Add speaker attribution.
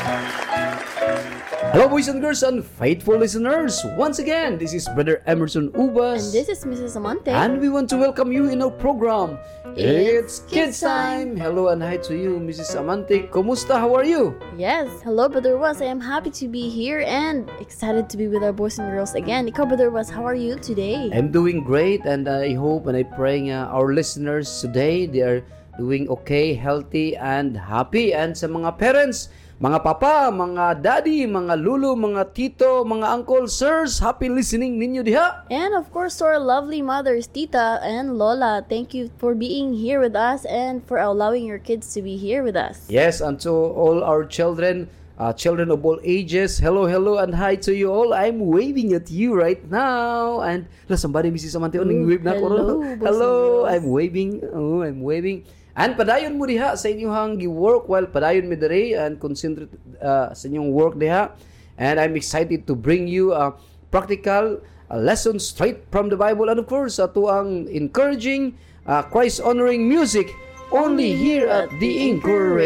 Speaker 1: Hello, boys and girls and faithful listeners. Once again, this is Brother Emerson Ubas.
Speaker 2: And this is Mrs. Amante.
Speaker 1: And we want to welcome you in our program. It's Kids Time. Hello and hi to you, Mrs. Amante. Kumusta? How are you?
Speaker 2: Yes. Hello, Brother Was. I am happy to be here and excited to be with our boys and girls again. Ikaw, Brother Was, how are you today?
Speaker 1: I'm doing great, and I hope and I pray our listeners today, they are doing okay, healthy, and happy. And sa mga parents, mga papa, mga daddy, mga lulu, mga tito, mga uncle, sirs, happy listening ninyo diha.
Speaker 2: And of course to our lovely mothers, Tita and Lola, thank you for being here with us and for allowing your kids to be here with us.
Speaker 1: Yes, and to all our children, children of all ages, hello, and hi to you all. I'm waving at you right now. And somebody, Mrs. Amante, wave na ko. Hello, I'm waving. Oh, I'm waving. And padayon mo diha sa inyong gi-work while padayon mi diri and concentrate sa inyong work diha. And I'm excited to bring you a practical lesson straight from the Bible, and of course ato ang encouraging Christ honoring music only here at The Encourage.